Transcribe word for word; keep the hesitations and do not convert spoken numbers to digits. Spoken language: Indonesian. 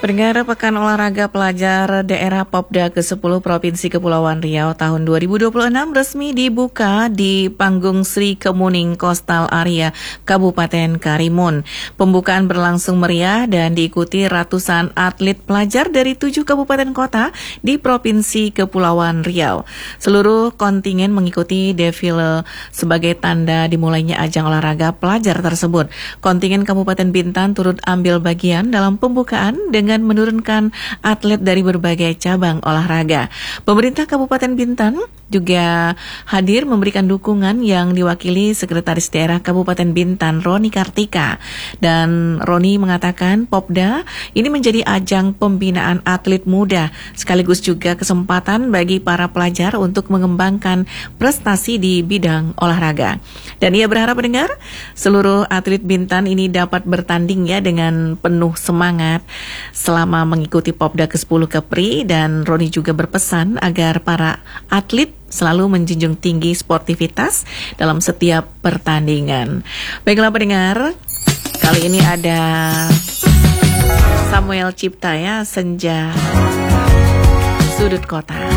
Pendengar Pekan Olahraga Pelajar Daerah Popda ke sepuluh Provinsi Kepulauan Riau tahun dua ribu dua puluh enam resmi dibuka di Panggung Sri Kemuning Coastal Area Kabupaten Karimun. Pembukaan berlangsung meriah dan diikuti ratusan atlet pelajar dari tujuh kabupaten kota di Provinsi Kepulauan Riau. Seluruh kontingen mengikuti defile sebagai tanda dimulainya ajang olahraga pelajar tersebut. Kontingen Kabupaten Bintan turut ambil bagian dalam pembukaan dengan menurunkan atlet dari berbagai cabang olahraga. Pemerintah Kabupaten Bintan juga hadir memberikan dukungan yang diwakili Sekretaris Daerah Kabupaten Bintan, Roni Kartika. Dan Roni mengatakan Popda ini menjadi ajang pembinaan atlet muda, sekaligus juga kesempatan bagi para pelajar untuk mengembangkan prestasi di bidang olahraga. Dan ia berharap mendengar seluruh atlet Bintan ini dapat bertanding ya dengan penuh semangat selama mengikuti Popda ke sepuluh Kepri. Dan Roni juga berpesan agar para atlet selalu menjunjung tinggi sportivitas dalam setiap pertandingan. Baiklah pendengar, kali ini ada Samuel Cipta ya, Senja Sudut Kota.